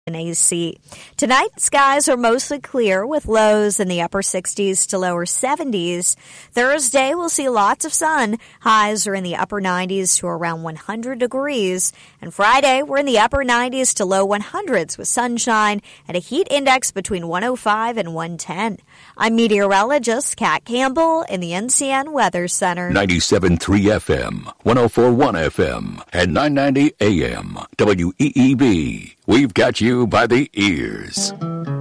and AC. Tonight, skies are mostly clear with lows in the upper 60s to lower 70s. Thursday, we'll see lots of sun. Highs are in the upper 90s to around 100 degrees. And Friday, we're in the upper 90s to low 100s with sunshine and a heat index between 105 and 110. I'm meteorologist Kat Campbell in the NCN Weather Center. 97.3 FM, 104.1 FM, and 990 AM. WEEB. We've got you by the ears.